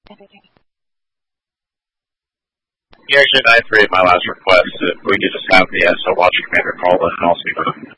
Yeah, actually, 938, my last request, if we could just have the SO Watcher Commander call in and I'll speak with him.